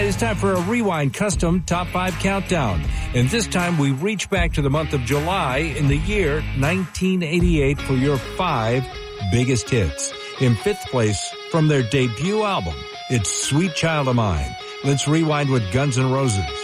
right, it's time for a Rewind Custom Top 5 Countdown. And this time we reach back to the month of July in the year 1988 for your 5 biggest hits. In 5th place from their debut album, it's Sweet Child of Mine. Let's rewind with Guns N' Roses.